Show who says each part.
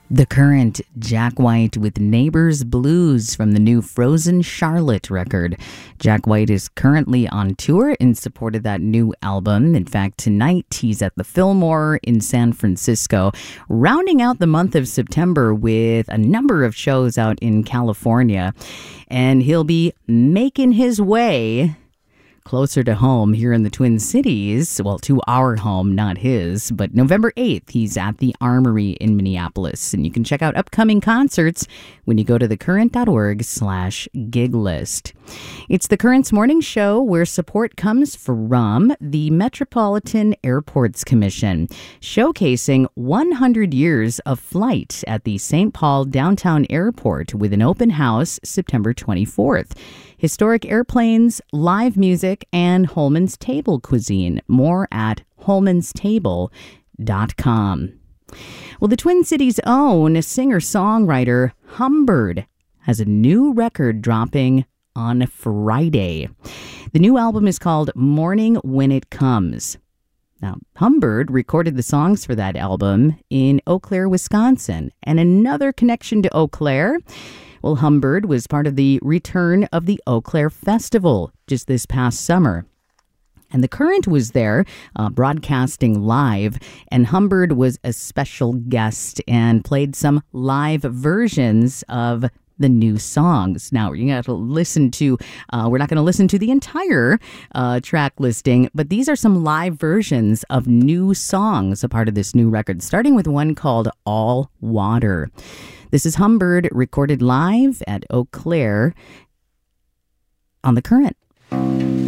Speaker 1: The Current, Jack White with Neighbors Blues from the new Frozen Charlotte record. Jack White is currently on tour in support of that new album. In fact, tonight he's at the Fillmore in San Francisco, rounding out the month of September with a number of shows out in California. And he'll be making his way closer to home here in the Twin Cities. Well, to our home, not his. But November 8th, he's at the Armory in Minneapolis. And you can check out upcoming concerts when you go to thecurrent.org/gig list. It's the Current's morning show where support comes from the Metropolitan Airports Commission, showcasing 100 years of flight at the St. Paul Downtown Airport with an open house September 24th. Historic airplanes, live music, and Holman's Table cuisine. More at holmanstable.com. Well, the Twin Cities' own singer-songwriter Humbird has a new record dropping on Friday. The new album is called Morning When It Comes. Now, Humbird recorded the songs for that album in Eau Claire, Wisconsin. And another connection to Eau Claire, well, Humbird was part of the return of the Eau Claire Festival just this past summer. And the Current was there broadcasting live, and Humbird was a special guest and played some live versions of the new songs. Now, you got to listen to, we're not going to listen to the entire track listing, but these are some live versions of new songs, a part of this new record, starting with one called All Water. This is Humbird recorded live at Eau Claire on The Current.